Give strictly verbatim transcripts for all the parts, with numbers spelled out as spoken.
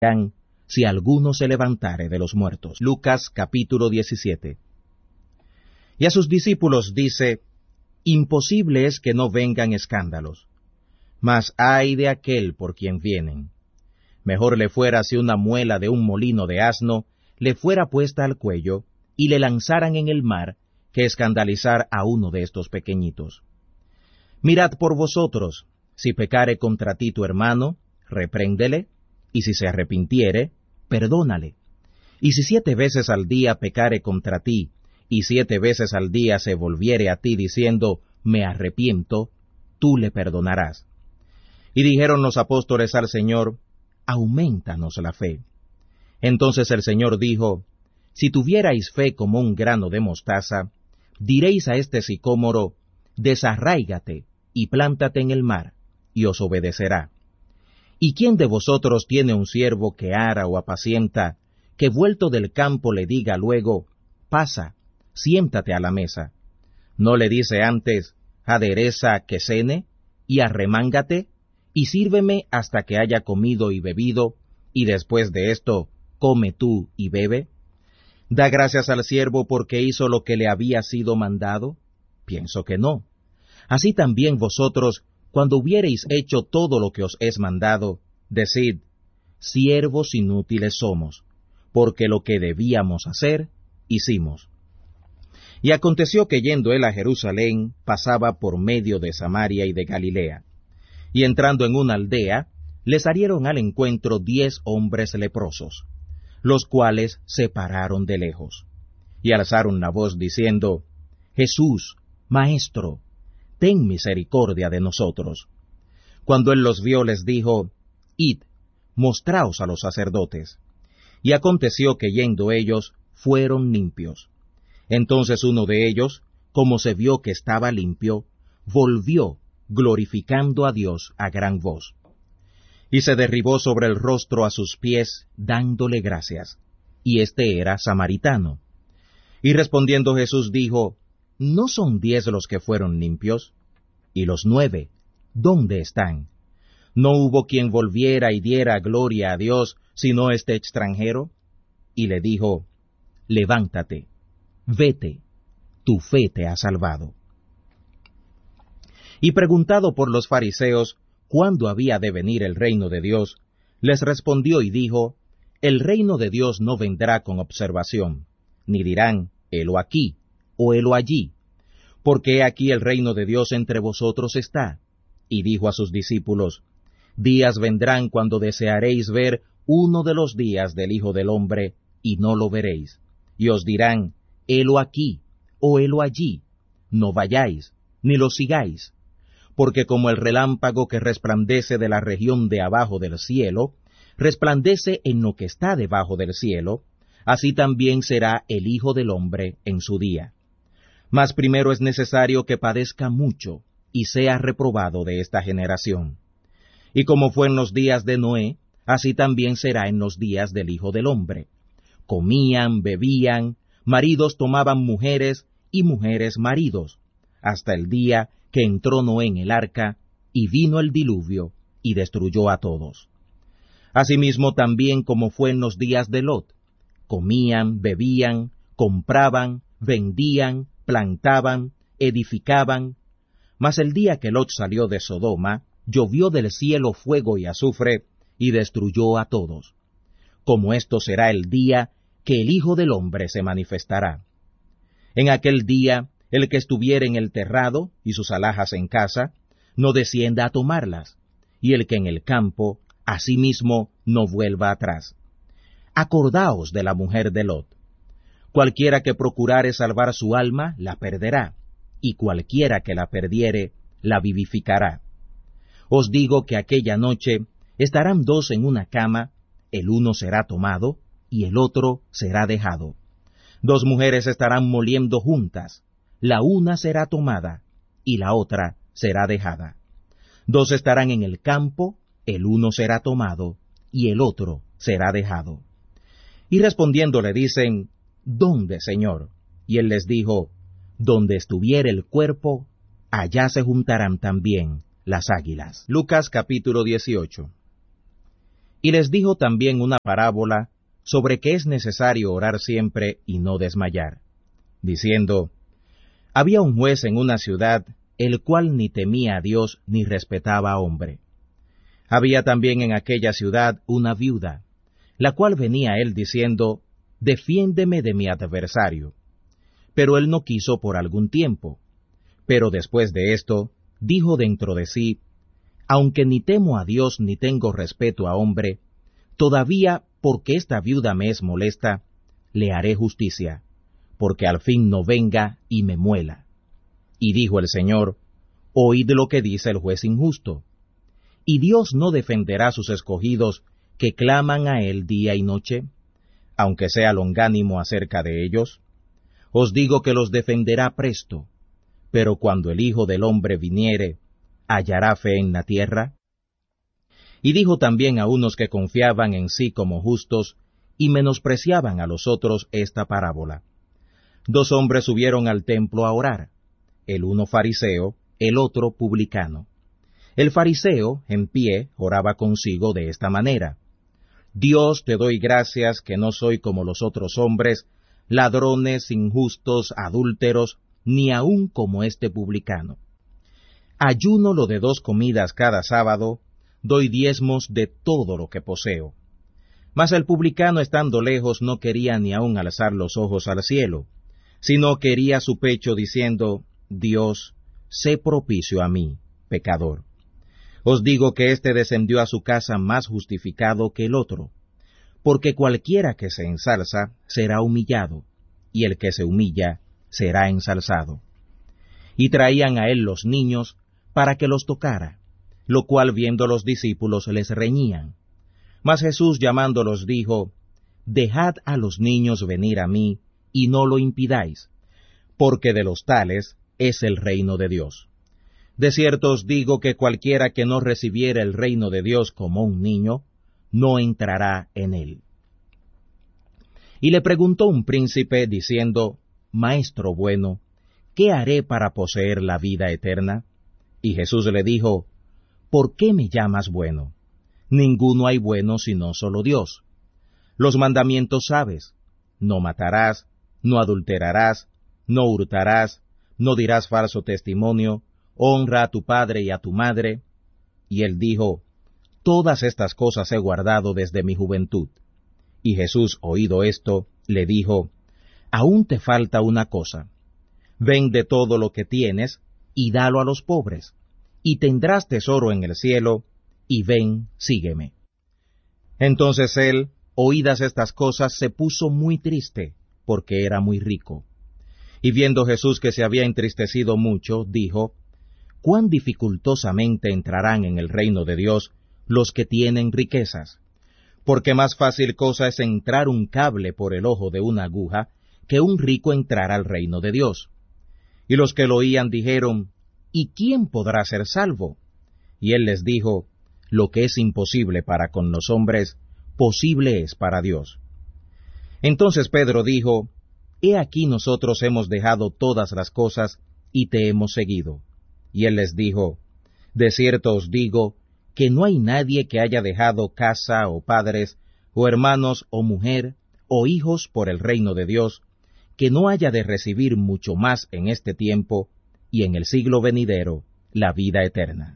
si alguno se levantare de los muertos. Lucas capítulo diecisiete. Y a sus discípulos dice, imposible es que no vengan escándalos, mas ay de aquel por quien vienen. Mejor le fuera si una muela de un molino de asno le fuera puesta al cuello y le lanzaran en el mar, que escandalizar a uno de estos pequeñitos. Mirad por vosotros, si pecare contra ti tu hermano, repréndele, y si se arrepintiere, perdónale. Y si siete veces al día pecare contra ti, y siete veces al día se volviere a ti diciendo, me arrepiento, tú le perdonarás. Y dijeron los apóstoles al Señor, aumentanos la fe. Entonces el Señor dijo, si tuvierais fe como un grano de mostaza, diréis a este sicómoro, desarráigate y plántate en el mar, y os obedecerá. ¿Y quién de vosotros tiene un siervo que ara o apacienta, que vuelto del campo le diga luego, pasa, siéntate a la mesa? ¿No le dice antes, adereza que cene, y arremángate, y sírveme hasta que haya comido y bebido, y después de esto, come tú y bebe? ¿Da gracias al siervo porque hizo lo que le había sido mandado? Pienso que no. Así también vosotros, cuando hubiereis hecho todo lo que os es mandado, decid, siervos inútiles somos, porque lo que debíamos hacer, hicimos. Y aconteció que yendo él a Jerusalén, pasaba por medio de Samaria y de Galilea. Y entrando en una aldea, le salieron al encuentro diez hombres leprosos, los cuales se pararon de lejos, y alzaron la voz diciendo, Jesús, Maestro, ten misericordia de nosotros. Cuando él los vio, les dijo, id, mostraos a los sacerdotes. Y aconteció que yendo ellos, fueron limpios. Entonces uno de ellos, como se vio que estaba limpio, volvió, glorificando a Dios a gran voz. Y se derribó sobre el rostro a sus pies, dándole gracias. Y este era samaritano. Y respondiendo Jesús dijo, ¿no son diez los que fueron limpios? ¿Y los nueve, dónde están? ¿No hubo quien volviera y diera gloria a Dios, sino este extranjero? Y le dijo, levántate, vete, tu fe te ha salvado. Y preguntado por los fariseos, ¿cuándo había de venir el reino de Dios?, les respondió y dijo, el reino de Dios no vendrá con observación, ni dirán, helo aquí, o helo allí, porque he aquí el reino de Dios entre vosotros está. Y dijo a sus discípulos, días vendrán cuando desearéis ver uno de los días del Hijo del Hombre, y no lo veréis, y os dirán, helo aquí, o helo allí, no vayáis, ni lo sigáis. Porque como el relámpago que resplandece de la región de abajo del cielo, resplandece en lo que está debajo del cielo, así también será el Hijo del Hombre en su día. Mas primero es necesario que padezca mucho, y sea reprobado de esta generación. Y como fue en los días de Noé, así también será en los días del Hijo del Hombre. Comían, bebían, maridos tomaban mujeres, y mujeres maridos, hasta el día que entró Noé en el arca, y vino el diluvio, y destruyó a todos. Asimismo también como fue en los días de Lot, comían, bebían, compraban, vendían, plantaban, edificaban. Mas el día que Lot salió de Sodoma, llovió del cielo fuego y azufre, y destruyó a todos. Como esto será el día que el Hijo del Hombre se manifestará. En aquel día, el que estuviere en el terrado, y sus alhajas en casa, no descienda a tomarlas, y el que en el campo, asimismo, no vuelva atrás. Acordaos de la mujer de Lot. Cualquiera que procurare salvar su alma, la perderá, y cualquiera que la perdiere, la vivificará. Os digo que aquella noche estarán dos en una cama, el uno será tomado, y el otro será dejado. Dos mujeres estarán moliendo juntas, la una será tomada, y la otra será dejada. Dos estarán en el campo, el uno será tomado, y el otro será dejado. Y respondiendo le dicen, ¿dónde, Señor? Y él les dijo, donde estuviere el cuerpo, allá se juntarán también las águilas. Lucas capítulo dieciocho. Y les dijo también una parábola sobre que es necesario orar siempre y no desmayar, diciendo, había un juez en una ciudad, el cual ni temía a Dios ni respetaba a hombre. Había también en aquella ciudad una viuda, la cual venía a él diciendo, defiéndeme de mi adversario. Pero él no quiso por algún tiempo. Pero después de esto, dijo dentro de sí, aunque ni temo a Dios ni tengo respeto a hombre, todavía, porque esta viuda me es molesta, le haré justicia, porque al fin no venga y me muela. Y dijo el Señor, oíd lo que dice el juez injusto. ¿Y Dios no defenderá a sus escogidos que claman a él día y noche, aunque sea longánimo acerca de ellos? Os digo que los defenderá presto. Pero cuando el Hijo del Hombre viniere, ¿hallará fe en la tierra? Y dijo también a unos que confiaban en sí como justos, y menospreciaban a los otros esta parábola. Dos hombres subieron al templo a orar, el uno fariseo, el otro publicano. El fariseo, en pie, oraba consigo de esta manera: Dios, te doy gracias que no soy como los otros hombres, ladrones, injustos, adúlteros, ni aun como este publicano. Ayuno lo de dos comidas cada sábado, doy diezmos de todo lo que poseo. Mas el publicano, estando lejos, no quería ni aun alzar los ojos al cielo, sino quería su pecho, diciendo, Dios, sé propicio a mí, pecador. Os digo que éste descendió a su casa más justificado que el otro, porque cualquiera que se ensalza será humillado, y el que se humilla será ensalzado. Y traían a él los niños para que los tocara, lo cual viendo los discípulos les reñían. Mas Jesús llamándolos dijo, dejad a los niños venir a mí, y no lo impidáis, porque de los tales es el reino de Dios. De cierto os digo que cualquiera que no recibiere el reino de Dios como un niño, no entrará en él. Y le preguntó un príncipe, diciendo, Maestro bueno, ¿qué haré para poseer la vida eterna? Y Jesús le dijo, ¿por qué me llamas bueno? Ninguno hay bueno sino solo Dios. Los mandamientos sabes: no matarás, no adulterarás, no hurtarás, no dirás falso testimonio, honra a tu padre y a tu madre. Y él dijo, todas estas cosas he guardado desde mi juventud. Y Jesús, oído esto, le dijo, aún te falta una cosa. Vende todo lo que tienes, y dalo a los pobres, y tendrás tesoro en el cielo, y ven, sígueme. Entonces él, oídas estas cosas, se puso muy triste, porque era muy rico. Y viendo Jesús que se había entristecido mucho, dijo, cuán dificultosamente entrarán en el reino de Dios los que tienen riquezas, porque más fácil cosa es entrar un cable por el ojo de una aguja, que un rico entrar al reino de Dios. Y los que lo oían dijeron, ¿y quién podrá ser salvo? Y él les dijo, lo que es imposible para con los hombres, posible es para Dios. Entonces Pedro dijo, He aquí nosotros hemos dejado todas las cosas, y te hemos seguido. Y él les dijo, de cierto os digo, que no hay nadie que haya dejado casa, o padres, o hermanos, o mujer, o hijos por el reino de Dios, que no haya de recibir mucho más en este tiempo, y en el siglo venidero, la vida eterna.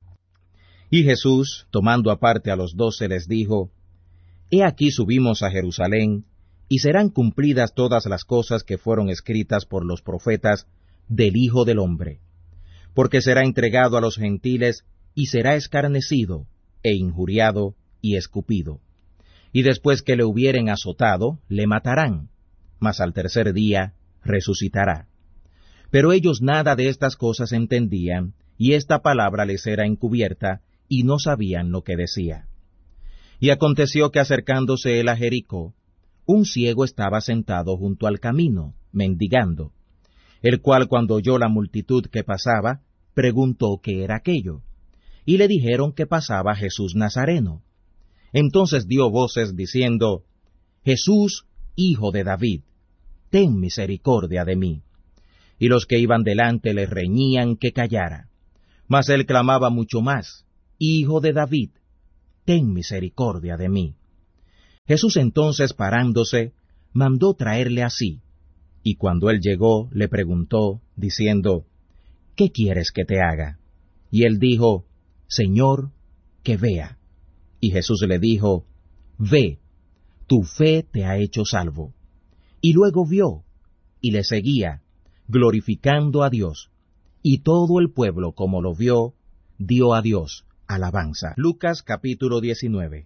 Y Jesús, tomando aparte a los doce, les dijo, He aquí subimos a Jerusalén, y serán cumplidas todas las cosas que fueron escritas por los profetas del Hijo del Hombre. Porque será entregado a los gentiles, y será escarnecido, e injuriado, y escupido. Y después que le hubieren azotado, le matarán, mas al tercer día resucitará. Pero ellos nada de estas cosas entendían, y esta palabra les era encubierta, y no sabían lo que decía. Y aconteció que acercándose él a Jericó, un ciego estaba sentado junto al camino, mendigando, el cual cuando oyó la multitud que pasaba, preguntó qué era aquello, y le dijeron que pasaba Jesús Nazareno. Entonces dio voces diciendo, Jesús, hijo de David, ten misericordia de mí. Y los que iban delante le reñían que callara. Mas él clamaba mucho más, Hijo de David, ten misericordia de mí. Jesús entonces, parándose, mandó traerle así, y cuando él llegó, le preguntó, diciendo, ¿qué quieres que te haga? Y él dijo, Señor, que vea. Y Jesús le dijo, ve, tu fe te ha hecho salvo. Y luego vio, y le seguía, glorificando a Dios. Y todo el pueblo, como lo vio, dio a Dios alabanza. Lucas capítulo diecinueve.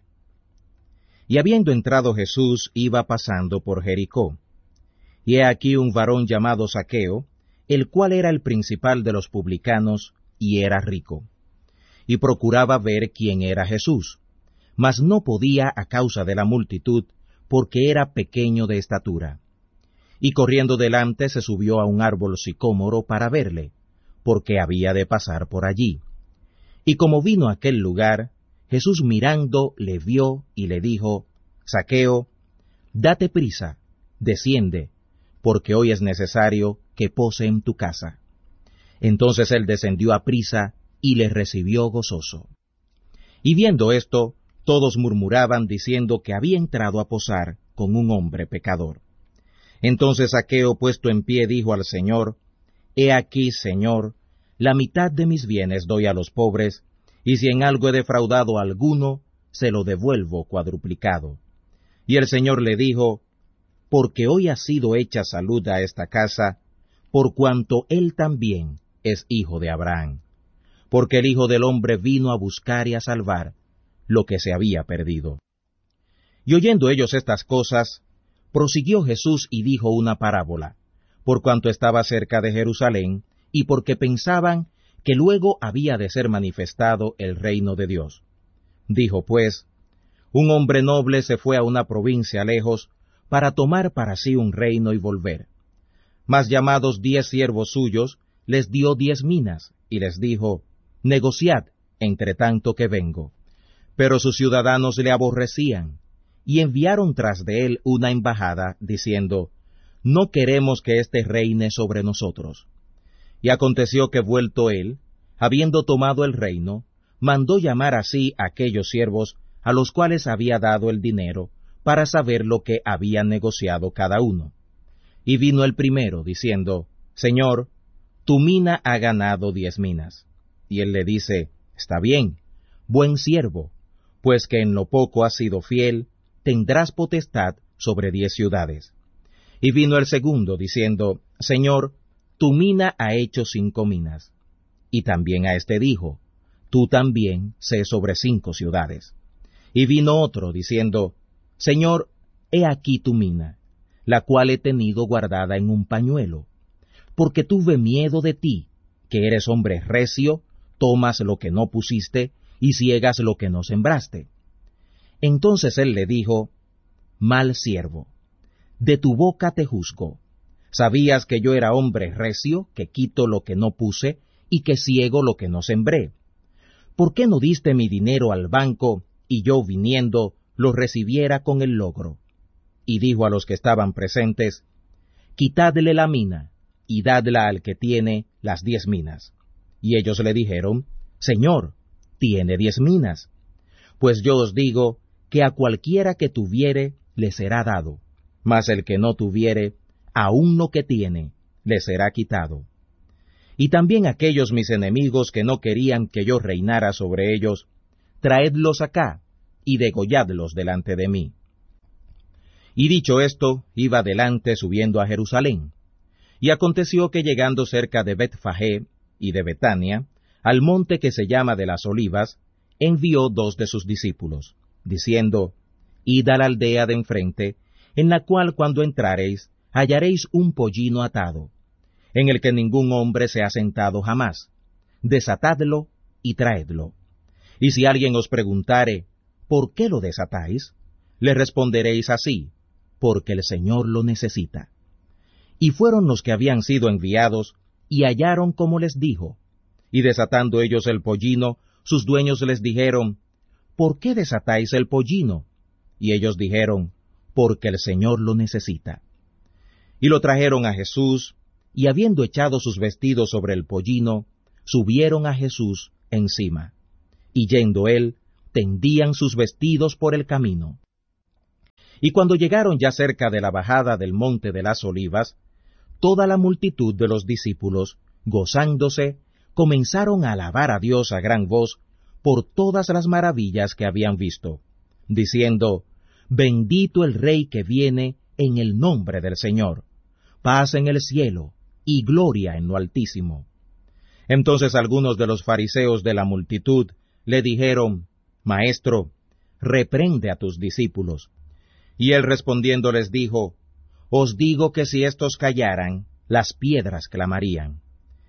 Y habiendo entrado Jesús, iba pasando por Jericó. Y he aquí un varón llamado Zaqueo, el cual era el principal de los publicanos, y era rico. Y procuraba ver quién era Jesús, mas no podía a causa de la multitud, porque era pequeño de estatura. Y corriendo delante se subió a un árbol sicómoro para verle, porque había de pasar por allí. Y como vino a aquel lugar, Jesús mirando le vio y le dijo, Zaqueo, date prisa, desciende, porque hoy es necesario que pose en tu casa. Entonces él descendió a prisa y le recibió gozoso. Y viendo esto, todos murmuraban diciendo que había entrado a posar con un hombre pecador. Entonces Zaqueo, puesto en pie, dijo al Señor, He aquí, Señor, la mitad de mis bienes doy a los pobres, y si en algo he defraudado a alguno, se lo devuelvo cuadruplicado. Y el Señor le dijo, Porque hoy ha sido hecha salud a esta casa, por cuanto él también es hijo de Abraham. Porque el Hijo del Hombre vino a buscar y a salvar lo que se había perdido. Y oyendo ellos estas cosas, prosiguió Jesús y dijo una parábola, por cuanto estaba cerca de Jerusalén, y porque pensaban que luego había de ser manifestado el reino de Dios. Dijo pues, un hombre noble se fue a una provincia lejos, para tomar para sí un reino y volver. Mas llamados diez siervos suyos, les dio diez minas, y les dijo, negociad, entre tanto que vengo. Pero sus ciudadanos le aborrecían, y enviaron tras de él una embajada, diciendo, no queremos que éste reine sobre nosotros. Y aconteció que vuelto él, habiendo tomado el reino, mandó llamar así a aquellos siervos a los cuales había dado el dinero, para saber lo que habían negociado cada uno. Y vino el primero, diciendo, Señor, tu mina ha ganado diez minas. Y él le dice, está bien, buen siervo, pues que en lo poco has sido fiel, tendrás potestad sobre diez ciudades. Y vino el segundo, diciendo, Señor, tu mina ha hecho cinco minas. Y también a éste dijo, tú también sé sobre cinco ciudades. Y vino otro, diciendo, Señor, he aquí tu mina, la cual he tenido guardada en un pañuelo, porque tuve miedo de ti, que eres hombre recio, tomas lo que no pusiste, y ciegas lo que no sembraste. Entonces él le dijo, mal siervo, de tu boca te juzgo. Sabías que yo era hombre recio, que quito lo que no puse, y que ciego lo que no sembré. ¿Por qué no diste mi dinero al banco, y yo viniendo lo recibiera con el logro? Y dijo a los que estaban presentes, quitadle la mina, y dadla al que tiene las diez minas. Y ellos le dijeron, Señor, tiene diez minas. Pues yo os digo, que a cualquiera que tuviere, le será dado, mas el que no tuviere, aun lo que tiene, le será quitado. Y también aquellos mis enemigos que no querían que yo reinara sobre ellos, traedlos acá, y degolladlos delante de mí. Y dicho esto, iba delante subiendo a Jerusalén. Y aconteció que llegando cerca de Betfagé y de Betania, al monte que se llama de las Olivas, envió dos de sus discípulos, diciendo, id a la aldea de enfrente, en la cual cuando entrareis, hallaréis un pollino atado, en el que ningún hombre se ha sentado jamás. Desatadlo y traedlo. Y si alguien os preguntare, ¿por qué lo desatáis? Le responderéis así, porque el Señor lo necesita. Y fueron los que habían sido enviados, y hallaron como les dijo. Y desatando ellos el pollino, sus dueños les dijeron, ¿por qué desatáis el pollino? Y ellos dijeron, porque el Señor lo necesita. Y lo trajeron a Jesús, y habiendo echado sus vestidos sobre el pollino, subieron a Jesús encima. Y yendo él, tendían sus vestidos por el camino. Y cuando llegaron ya cerca de la bajada del monte de las Olivas, toda la multitud de los discípulos, gozándose, comenzaron a alabar a Dios a gran voz por todas las maravillas que habían visto, diciendo, Bendito el Rey que viene en el nombre del Señor, paz en el cielo y gloria en lo altísimo. Entonces algunos de los fariseos de la multitud le dijeron, Maestro, reprende a tus discípulos. Y él respondiendo les dijo, Os digo que si éstos callaran, las piedras clamarían.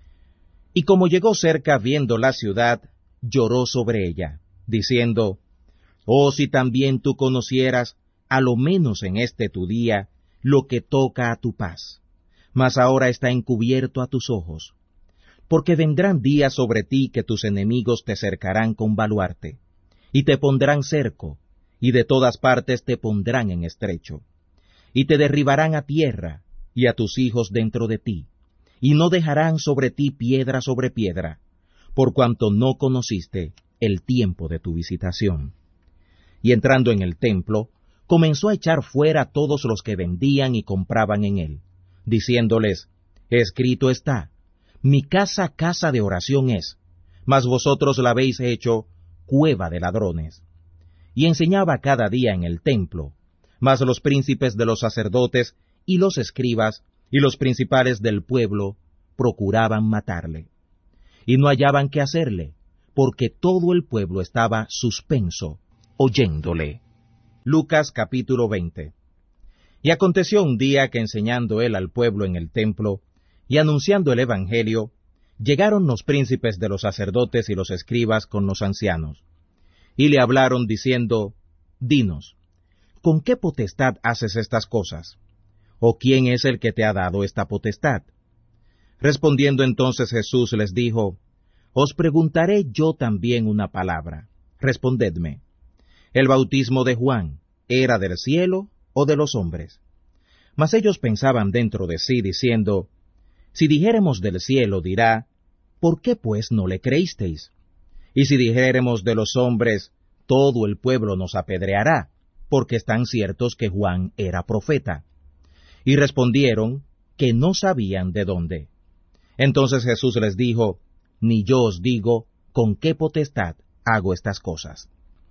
Y como llegó cerca viendo la ciudad, lloró sobre ella, diciendo, Oh, si también tú conocieras, a lo menos en este tu día, lo que toca a tu paz, mas ahora está encubierto a tus ojos. Porque vendrán días sobre ti que tus enemigos te cercarán con baluarte, y te pondrán cerco, y de todas partes te pondrán en estrecho, y te derribarán a tierra, y a tus hijos dentro de ti, y no dejarán sobre ti piedra sobre piedra, por cuanto no conociste el tiempo de tu visitación. Y entrando en el templo, comenzó a echar fuera a todos los que vendían y compraban en él, diciéndoles, Escrito está, mi casa casa de oración es, mas vosotros la habéis hecho cueva de ladrones. Y enseñaba cada día en el templo, mas los príncipes de los sacerdotes y los escribas y los principales del pueblo procuraban matarle. Y no hallaban qué hacerle, porque todo el pueblo estaba suspenso, oyéndole. Lucas capítulo veinte. Y aconteció un día que enseñando él al pueblo en el templo, y anunciando el evangelio, llegaron los príncipes de los sacerdotes y los escribas con los ancianos, y le hablaron diciendo, Dinos, ¿con qué potestad haces estas cosas? ¿O quién es el que te ha dado esta potestad? Respondiendo entonces Jesús les dijo, Os preguntaré yo también una palabra, respondedme. ¿El bautismo de Juan era del cielo o de los hombres? Mas ellos pensaban dentro de sí, diciendo, Si dijéremos del cielo, dirá, ¿por qué pues no le creísteis? Y si dijéremos de los hombres, todo el pueblo nos apedreará, porque están ciertos que Juan era profeta. Y respondieron que no sabían de dónde. Entonces Jesús les dijo, Ni yo os digo con qué potestad hago estas cosas.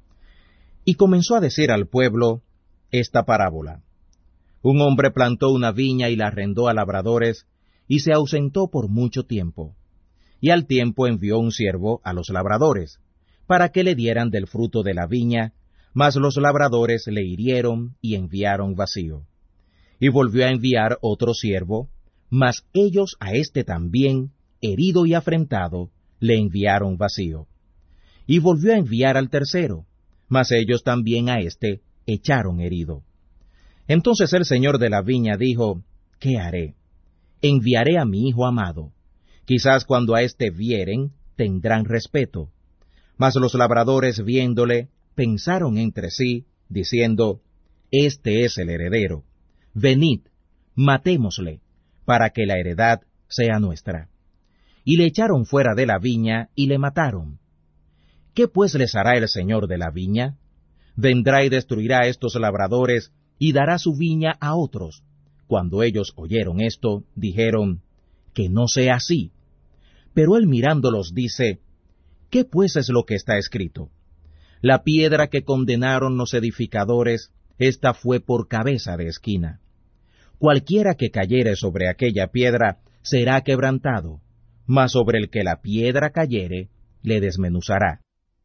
Y comenzó a decir al pueblo esta parábola. Un hombre plantó una viña y la arrendó a labradores, y se ausentó por mucho tiempo. Y al tiempo envió un siervo a los labradores, para que le dieran del fruto de la viña, mas los labradores le hirieron y enviaron vacío. Y volvió a enviar otro siervo, mas ellos a éste también, herido y afrentado, le enviaron vacío. Y volvió a enviar al tercero, mas ellos también a éste echaron herido. Entonces el señor de la viña dijo, ¿qué haré? Enviaré a mi hijo amado. Quizás cuando a éste vieren, tendrán respeto. Mas los labradores viéndole, pensaron entre sí, diciendo, Este es el heredero. Venid, matémosle, para que la heredad sea nuestra. Y le echaron fuera de la viña y le mataron. ¿Qué pues les hará el señor de la viña? Vendrá y destruirá a estos labradores, y dará su viña a otros. Cuando ellos oyeron esto, dijeron, que no sea así. Pero él mirándolos dice, ¿qué pues es lo que está escrito? La piedra que condenaron los edificadores, esta fue por cabeza de esquina. Cualquiera que cayere sobre aquella piedra será quebrantado, mas sobre el que la piedra cayere, le desmenuzará.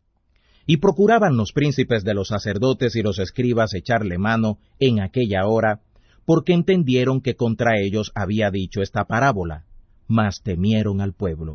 Y procuraban los príncipes de los sacerdotes y los escribas echarle mano en aquella hora, porque entendieron que contra ellos había dicho esta parábola, mas temieron al pueblo.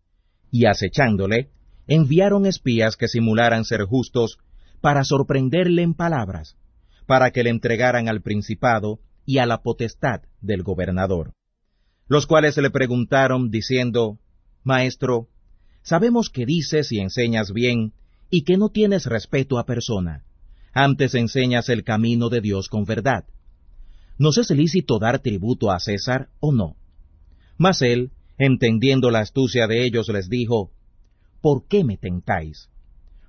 Y acechándole, enviaron espías que simularan ser justos, para sorprenderle en palabras, para que le entregaran al principado y a la potestad del gobernador. Los cuales le preguntaron, diciendo, Maestro, sabemos que dices y enseñas bien, y que no tienes respeto a persona, antes enseñas el camino de Dios con verdad. ¿Nos es lícito dar tributo a César o no? Mas él, entendiendo la astucia de ellos, les dijo, ¿por qué me tentáis?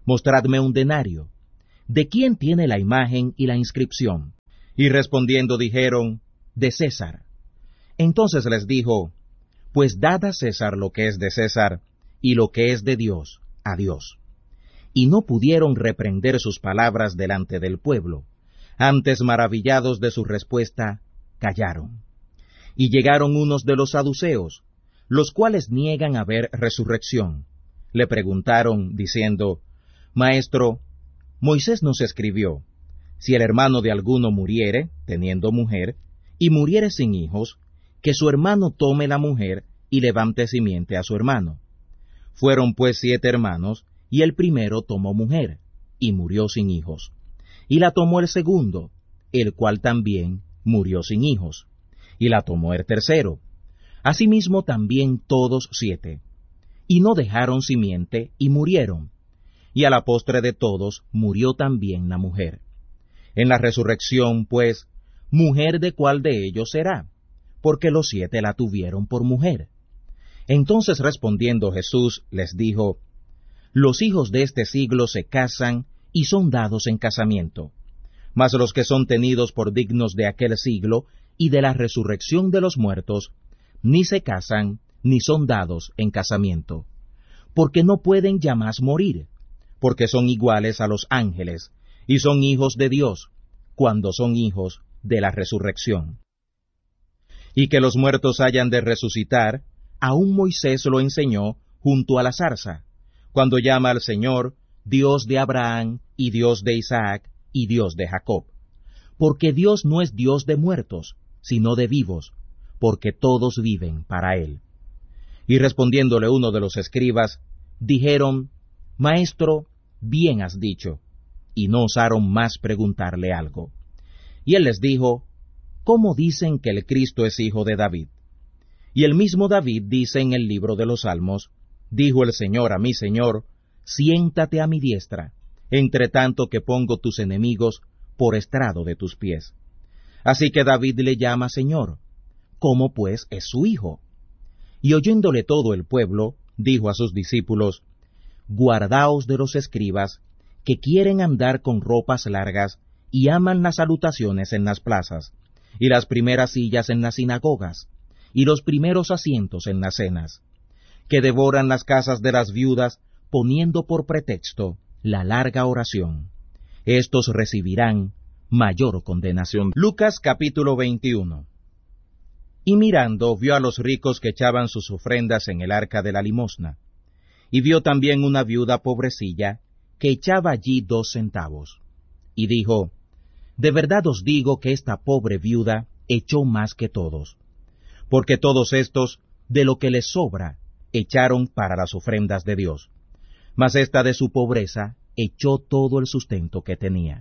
Mostradme un denario. ¿De quién tiene la imagen y la inscripción? Y respondiendo dijeron, de César. Entonces les dijo, pues dad a César lo que es de César, y lo que es de Dios, a Dios. Y no pudieron reprender sus palabras delante del pueblo, antes maravillados de su respuesta, callaron. Y llegaron unos de los saduceos, los cuales niegan haber resurrección. Le preguntaron, diciendo, Maestro, Moisés nos escribió, si el hermano de alguno muriere, teniendo mujer, y muriere sin hijos, que su hermano tome la mujer y levante simiente a su hermano. Fueron pues siete hermanos, y el primero tomó mujer, y murió sin hijos. Y la tomó el segundo, el cual también murió sin hijos. Y la tomó el tercero. Asimismo también todos siete. Y no dejaron simiente, y murieron. Y a la postre de todos murió también la mujer. En la resurrección, pues, ¿mujer de cuál de ellos será? Porque los siete la tuvieron por mujer. Entonces respondiendo Jesús les dijo, los hijos de este siglo se casan y son dados en casamiento, mas los que son tenidos por dignos de aquel siglo y de la resurrección de los muertos, ni se casan ni son dados en casamiento, porque no pueden ya más morir, porque son iguales a los ángeles, y son hijos de Dios, cuando son hijos de la resurrección. Y que los muertos hayan de resucitar, aún Moisés lo enseñó junto a la zarza, cuando llama al Señor, Dios de Abraham, y Dios de Isaac, y Dios de Jacob. Porque Dios no es Dios de muertos, sino de vivos, porque todos viven para Él. Y respondiéndole uno de los escribas, dijeron, Maestro, bien has dicho, y no osaron más preguntarle algo. Y él les dijo, ¿cómo dicen que el Cristo es hijo de David? Y el mismo David dice en el libro de los Salmos, dijo el Señor a mi Señor, siéntate a mi diestra, entre tanto que pongo tus enemigos por estrado de tus pies. Así que David le llama Señor, ¿cómo pues es su hijo? Y oyéndole todo el pueblo, dijo a sus discípulos, guardaos de los escribas, que quieren andar con ropas largas, y aman las salutaciones en las plazas, y las primeras sillas en las sinagogas, y los primeros asientos en las cenas, que devoran las casas de las viudas, poniendo por pretexto la larga oración. Estos recibirán mayor condenación. Lucas capítulo veintiuno. Y mirando, vio a los ricos que echaban sus ofrendas en el arca de la limosna, y vio también una viuda pobrecilla, que echaba allí dos centavos. Y dijo, de verdad os digo que esta pobre viuda echó más que todos, porque todos estos, de lo que les sobra, echaron para las ofrendas de Dios, mas esta de su pobreza echó todo el sustento que tenía.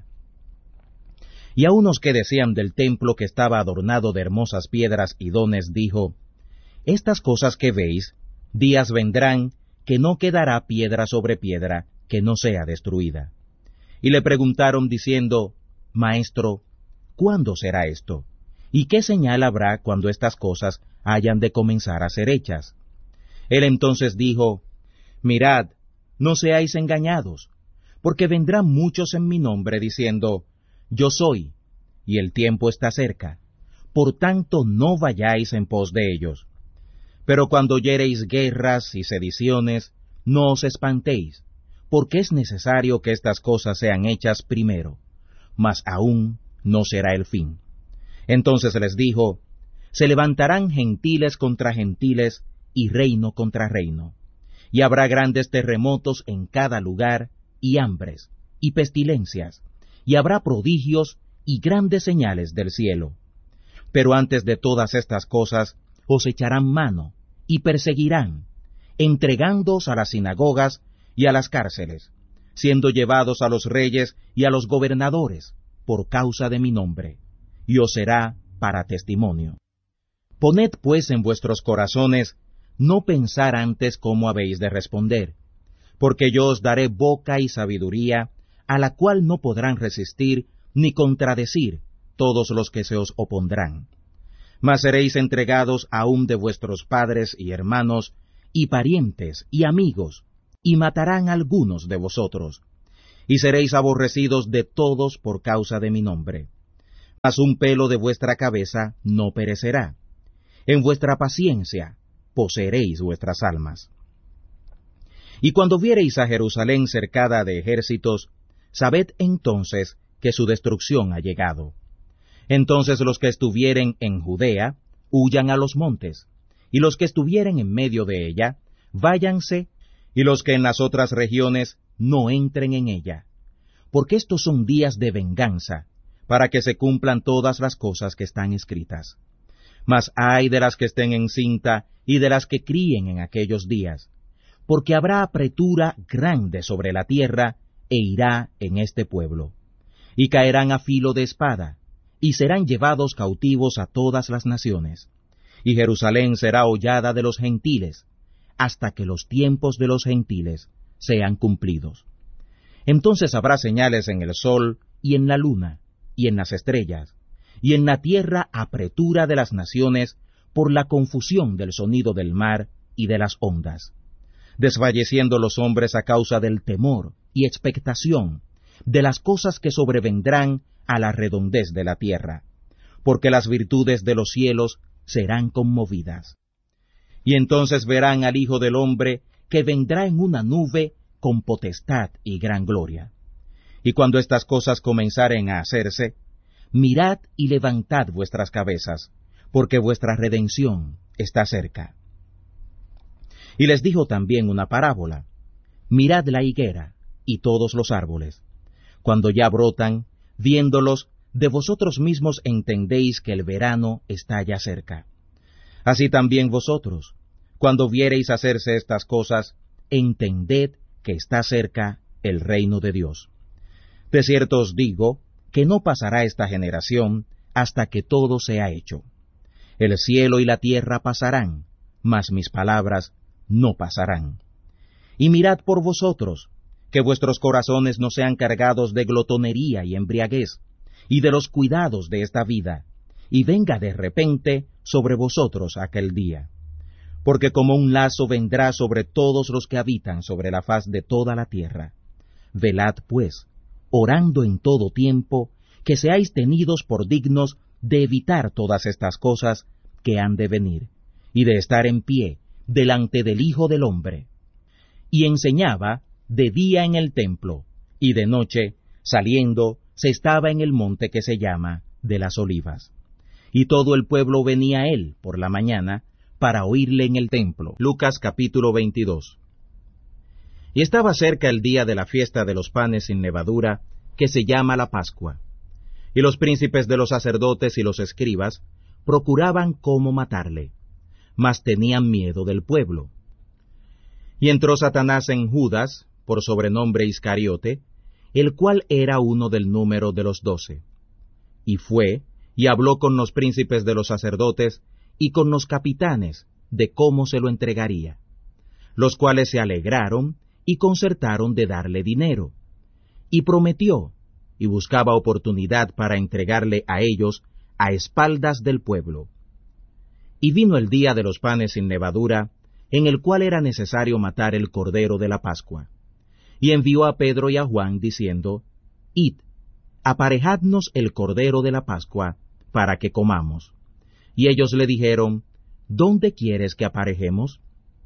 Y a unos que decían del templo que estaba adornado de hermosas piedras y dones, dijo, estas cosas que veis, días vendrán que no quedará piedra sobre piedra que no sea destruida. Y le preguntaron diciendo, Maestro, ¿cuándo será esto? ¿Y qué señal habrá cuando estas cosas hayan de comenzar a ser hechas? Él entonces dijo, mirad, no seáis engañados, porque vendrán muchos en mi nombre diciendo, yo soy, y el tiempo está cerca. Por tanto no vayáis en pos de ellos. Pero cuando oyereis guerras y sediciones, no os espantéis, porque es necesario que estas cosas sean hechas primero, mas aún no será el fin. Entonces les dijo, se levantarán gentiles contra gentiles, y reino contra reino, y habrá grandes terremotos en cada lugar, y hambres, y pestilencias, y habrá prodigios y grandes señales del cielo. Pero antes de todas estas cosas, os echarán mano, y perseguirán, entregándoos a las sinagogas y a las cárceles, siendo llevados a los reyes y a los gobernadores, por causa de mi nombre, y os será para testimonio. Poned pues en vuestros corazones no pensar antes cómo habéis de responder, porque yo os daré boca y sabiduría, a la cual no podrán resistir ni contradecir todos los que se os opondrán. Mas seréis entregados aún de vuestros padres y hermanos, y parientes y amigos, y matarán algunos de vosotros, y seréis aborrecidos de todos por causa de mi nombre. Mas un pelo de vuestra cabeza no perecerá. En vuestra paciencia poseeréis vuestras almas. Y cuando viereis a Jerusalén cercada de ejércitos, sabed entonces que su destrucción ha llegado. Entonces los que estuvieren en Judea, huyan a los montes, y los que estuvieren en medio de ella, váyanse, y los que en las otras regiones no entren en ella. Porque estos son días de venganza, para que se cumplan todas las cosas que están escritas. Mas ay de las que estén encinta y de las que críen en aquellos días, porque habrá apretura grande sobre la tierra, e irá en este pueblo. Y caerán a filo de espada, y serán llevados cautivos a todas las naciones. Y Jerusalén será hollada de los gentiles, hasta que los tiempos de los gentiles sean cumplidos. Entonces habrá señales en el sol, y en la luna, y en las estrellas, y en la tierra apretura de las naciones, por la confusión del sonido del mar y de las ondas, desfalleciendo los hombres a causa del temor y expectación de las cosas que sobrevendrán a la redondez de la tierra, porque las virtudes de los cielos serán conmovidas. Y entonces verán al Hijo del Hombre que vendrá en una nube con potestad y gran gloria. Y cuando estas cosas comenzaren a hacerse, mirad y levantad vuestras cabezas, porque vuestra redención está cerca. Y les dijo también una parábola: mirad la higuera y todos los árboles. Cuando ya brotan, viéndolos, de vosotros mismos entendéis que el verano está ya cerca. Así también vosotros, cuando viereis hacerse estas cosas, entended que está cerca el reino de Dios. De cierto os digo que no pasará esta generación hasta que todo sea hecho. El cielo y la tierra pasarán, mas mis palabras no pasarán. Y mirad por vosotros, que vuestros corazones no sean cargados de glotonería y embriaguez, y de los cuidados de esta vida, y venga de repente sobre vosotros aquel día. Porque como un lazo vendrá sobre todos los que habitan sobre la faz de toda la tierra. Velad pues, orando en todo tiempo, que seáis tenidos por dignos de evitar todas estas cosas que han de venir, y de estar en pie delante del Hijo del Hombre. Y enseñaba de día en el templo, y de noche, saliendo, se estaba en el monte que se llama de las Olivas. Y todo el pueblo venía a él por la mañana para oírle en el templo. Lucas capítulo veintidós. Y estaba cerca el día de la fiesta de los panes sin levadura, que se llama la Pascua. Y los príncipes de los sacerdotes y los escribas procuraban cómo matarle, mas tenían miedo del pueblo. Y entró Satanás en Judas, por sobrenombre Iscariote, el cual era uno del número de los doce. Y fue, y habló con los príncipes de los sacerdotes, y con los capitanes, de cómo se lo entregaría, los cuales se alegraron, y concertaron de darle dinero. Y prometió, y buscaba oportunidad para entregarle a ellos a espaldas del pueblo. Y vino el día de los panes sin levadura, en el cual era necesario matar el cordero de la Pascua. Y envió a Pedro y a Juan, diciendo: Id, aparejadnos el cordero de la Pascua, para que comamos. Y ellos le dijeron: ¿Dónde quieres que aparejemos?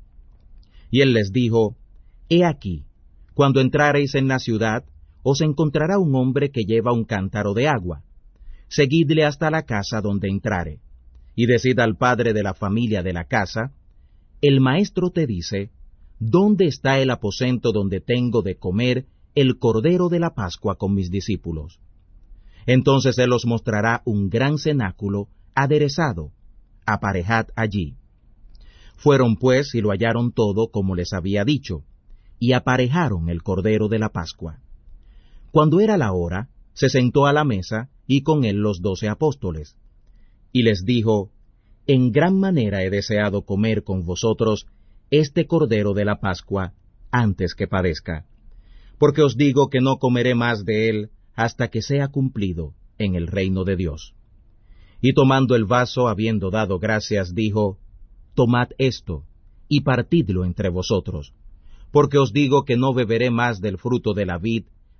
Y él les dijo: He aquí, cuando entrareis en la ciudad, os encontrará un hombre que lleva un cántaro de agua. Seguidle hasta la casa donde entrare, y decid al padre de la familia de la casa: El maestro te dice: ¿Dónde está el aposento donde tengo de comer el cordero de la Pascua con mis discípulos? Entonces él os mostrará un gran cenáculo aderezado. Aparejad allí. Fueron pues y lo hallaron todo como les había dicho, y aparejaron el cordero de la Pascua. Cuando era la hora, se sentó a la mesa, y con él los doce apóstoles. Y les dijo: En gran manera he deseado comer con vosotros este cordero de la Pascua antes que padezca, porque os digo que no comeré más de él hasta que sea cumplido en el reino de Dios. Y tomando el vaso, habiendo dado gracias, dijo: Tomad esto, y partidlo entre vosotros, porque os digo que no beberé más del fruto de la vid,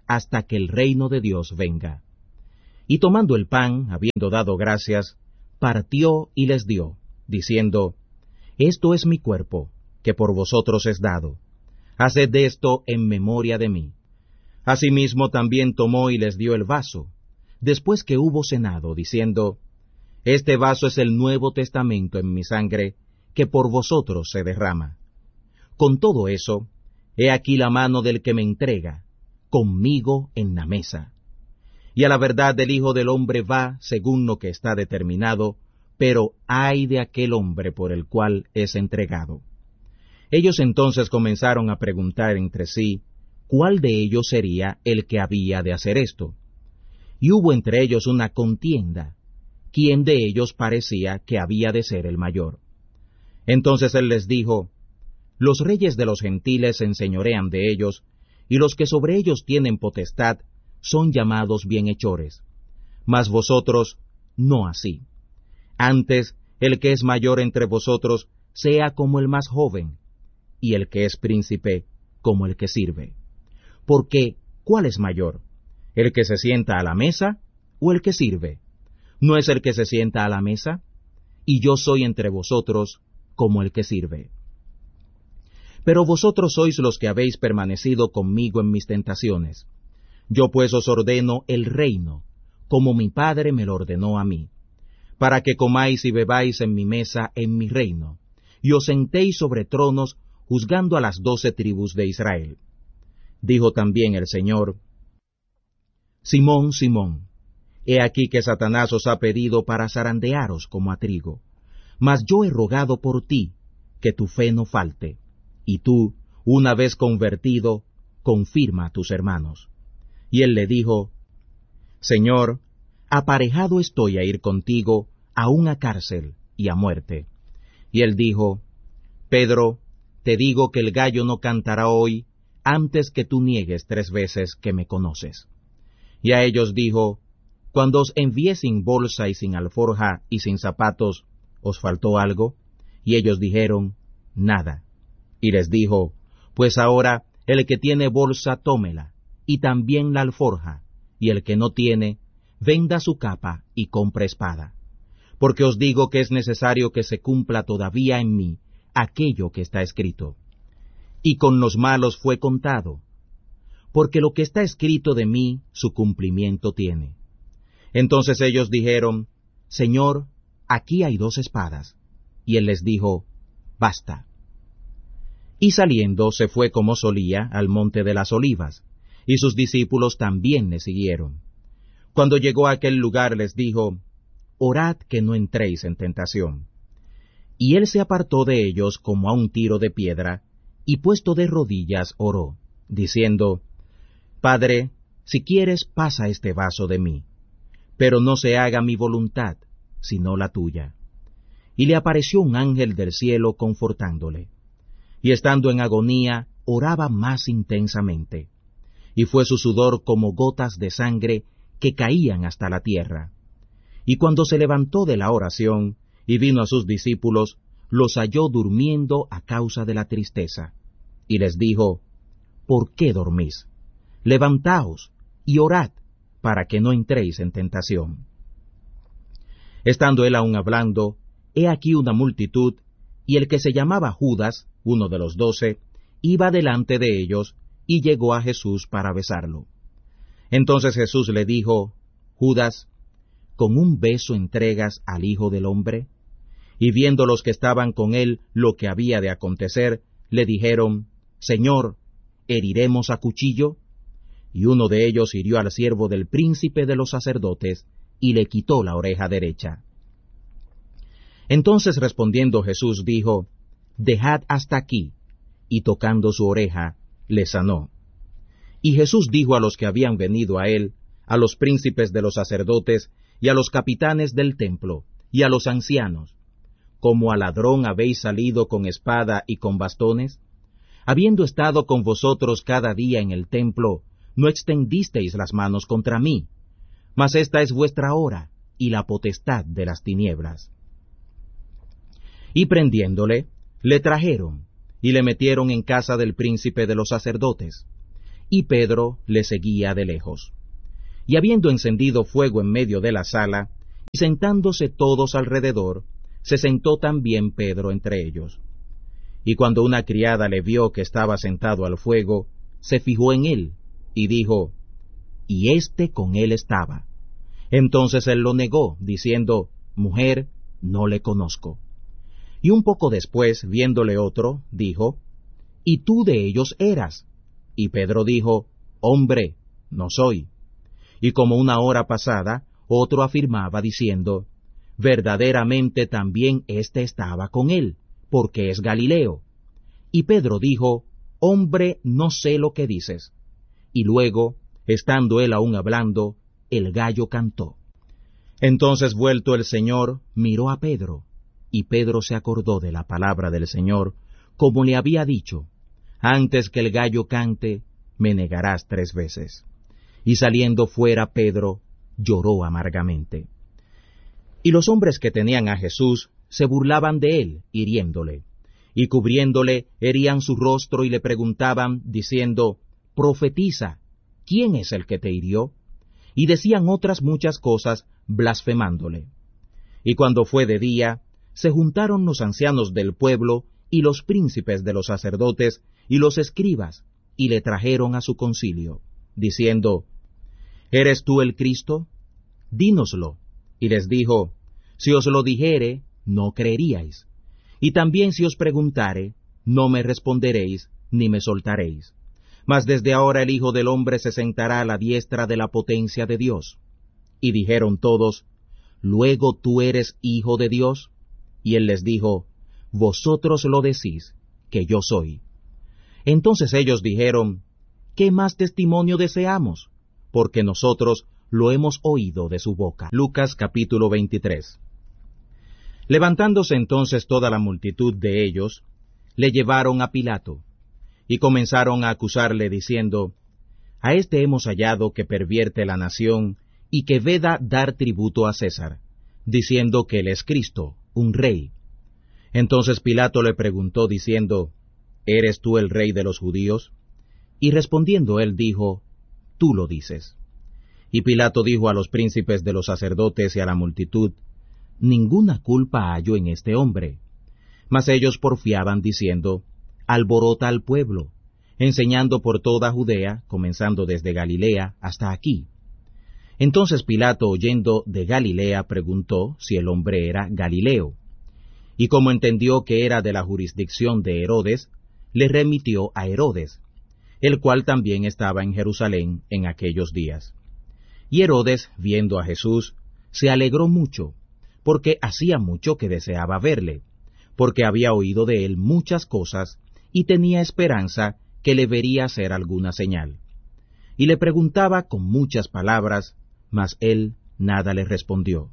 hasta que el reino de Dios venga. Y tomando el pan, habiendo dado gracias, partió y les dio, diciendo, Esto es mi cuerpo, que por vosotros es dado. Haced esto en memoria de mí. Asimismo también tomó y les dio el vaso, después que hubo cenado, diciendo, Este vaso es el Nuevo Testamento en mi sangre, que por vosotros se derrama. Con todo eso, he aquí la mano del que me entrega, conmigo en la mesa. Y a la verdad del Hijo del Hombre va según lo que está determinado, pero ay de aquel hombre por el cual es entregado. Ellos entonces comenzaron a preguntar entre sí, ¿cuál de ellos sería el que había de hacer esto? Y hubo entre ellos una contienda, ¿quién de ellos parecía que había de ser el mayor? Entonces él les dijo, Los reyes de los gentiles se enseñorean de ellos, y los que sobre ellos tienen potestad son llamados bienhechores. Mas vosotros no así. Antes, el que es mayor entre vosotros sea como el más joven, y el que es príncipe como el que sirve. Porque, ¿cuál es mayor? ¿El que se sienta a la mesa o el que sirve? ¿No es el que se sienta a la mesa? Y yo soy entre vosotros como el que sirve. Pero vosotros sois los que habéis permanecido conmigo en mis tentaciones. Yo pues os ordeno el reino, como mi Padre me lo ordenó a mí, para que comáis y bebáis en mi mesa en mi reino, y os sentéis sobre tronos juzgando a las doce tribus de Israel. Dijo también el Señor, Simón, Simón, he aquí que Satanás os ha pedido para zarandearos como a trigo, mas yo he rogado por ti, que tu fe no falte, y tú, una vez convertido, confirma a tus hermanos. Y él le dijo, Señor, aparejado estoy a ir contigo a una cárcel y a muerte. Y él dijo, Pedro, te digo que el gallo no cantará hoy antes que tú niegues tres veces que me conoces. Y a ellos dijo, Cuando os envié sin bolsa y sin alforja y sin zapatos, ¿os faltó algo? Y ellos dijeron, Nada. Y les dijo, Pues ahora el que tiene bolsa tómela, y también la alforja, y el que no tiene, venda su capa y compre espada. Porque os digo que es necesario que se cumpla todavía en mí aquello que está escrito. Y con los malos fue contado, porque lo que está escrito de mí su cumplimiento tiene. Entonces ellos dijeron, Señor, aquí hay dos espadas. Y él les dijo, Basta. Y saliendo se fue como solía al monte de las olivas, y sus discípulos también le siguieron. Cuando llegó a aquel lugar les dijo, Orad que no entréis en tentación. Y él se apartó de ellos como a un tiro de piedra, y puesto de rodillas oró, diciendo, Padre, si quieres pasa este vaso de mí, pero no se haga mi voluntad, sino la tuya. Y le apareció un ángel del cielo confortándole. Y estando en agonía, oraba más intensamente, y fue su sudor como gotas de sangre que caían hasta la tierra. Y cuando se levantó de la oración, y vino a sus discípulos, los halló durmiendo a causa de la tristeza. Y les dijo, ¿por qué dormís? Levantaos y orad, para que no entréis en tentación. Estando él aún hablando, he aquí una multitud, y el que se llamaba Judas, uno de los doce, iba delante de ellos, y llegó a Jesús para besarlo. Entonces Jesús le dijo, Judas, ¿con un beso entregas al Hijo del Hombre? Y viendo los que estaban con él lo que había de acontecer, le dijeron, Señor, ¿heriremos a cuchillo? Y uno de ellos hirió al siervo del príncipe de los sacerdotes, y le quitó la oreja derecha. Entonces respondiendo Jesús dijo, Dejad hasta aquí, y tocando su oreja, le sanó. Y Jesús dijo a los que habían venido a él, a los príncipes de los sacerdotes, y a los capitanes del templo, y a los ancianos, ¿como a ladrón habéis salido con espada y con bastones? Habiendo estado con vosotros cada día en el templo, no extendisteis las manos contra mí, mas esta es vuestra hora, y la potestad de las tinieblas. Y prendiéndole, le trajeron, y le metieron en casa del príncipe de los sacerdotes. y Pedro le seguía de lejos. Y habiendo encendido fuego en medio de la sala, y sentándose todos alrededor, se sentó también Pedro entre ellos. Y cuando una criada le vio que estaba sentado al fuego, se fijó en él, y dijo, «Y éste con él estaba». Entonces él lo negó, diciendo, «Mujer, no le conozco». Y un poco después, viéndole otro, dijo, «¿Y tú de ellos eras?» Y Pedro dijo, «Hombre, no soy». Y como una hora pasada, otro afirmaba diciendo, «Verdaderamente también éste estaba con él, porque es Galileo». Y Pedro dijo, «Hombre, no sé lo que dices». Y luego, estando él aún hablando, el gallo cantó. Entonces vuelto el Señor, miró a Pedro, y Pedro se acordó de la palabra del Señor, como le había dicho, «Antes que el gallo cante, me negarás tres veces». Y saliendo fuera Pedro, lloró amargamente. Y los hombres que tenían a Jesús se burlaban de él, hiriéndole, y cubriéndole herían su rostro y le preguntaban, diciendo, «Profetiza, ¿quién es el que te hirió?» Y decían otras muchas cosas, blasfemándole. Y cuando fue de día, se juntaron los ancianos del pueblo y los príncipes de los sacerdotes y los escribas, y le trajeron a su concilio, diciendo, «¿Eres tú el Cristo? Dínoslo». Y les dijo, «Si os lo dijere, no creeríais. Y también si os preguntare, no me responderéis, ni me soltaréis. Mas desde ahora el Hijo del Hombre se sentará a la diestra de la potencia de Dios». Y dijeron todos, «¿Luego tú eres Hijo de Dios?» Y él les dijo, «Vosotros lo decís, que yo soy». Entonces ellos dijeron, «¿Qué más testimonio deseamos? Porque nosotros lo hemos oído de su boca». Lucas capítulo veintitrés. Levantándose entonces toda la multitud de ellos, le llevaron a Pilato, y comenzaron a acusarle diciendo, «A este hemos hallado que pervierte la nación, y que veda dar tributo a César, diciendo que él es Cristo, un rey». Entonces Pilato le preguntó diciendo, «¿Eres tú el rey de los judíos?» Y respondiendo él dijo, «Tú lo dices». Y Pilato dijo a los príncipes de los sacerdotes y a la multitud, «Ninguna culpa hallo en este hombre». Mas ellos porfiaban diciendo, «Alborota al pueblo, enseñando por toda Judea, comenzando desde Galilea hasta aquí». Entonces Pilato, oyendo de Galilea, preguntó si el hombre era Galileo. Y como entendió que era de la jurisdicción de Herodes, le remitió a Herodes, el cual también estaba en Jerusalén en aquellos días. Y Herodes, viendo a Jesús, se alegró mucho, porque hacía mucho que deseaba verle, porque había oído de él muchas cosas, y tenía esperanza que le vería hacer alguna señal. Y le preguntaba con muchas palabras, mas él nada le respondió.